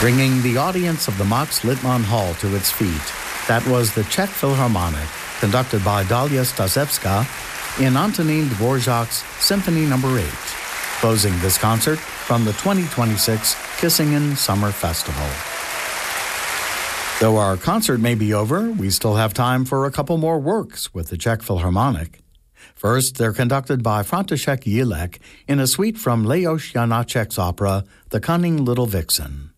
bringing the audience of the Max Littmann Hall to its feet. That was the Czech Philharmonic, conducted by Dalia Stasevska in Antonin Dvorak's Symphony No. 8, closing this concert from the 2026 Kissingen Summer Festival. Though our concert may be over, we still have time for a couple more works with the Czech Philharmonic. First, they're conducted by František Jílek in a suite from Leos Janáček's opera, The Cunning Little Vixen.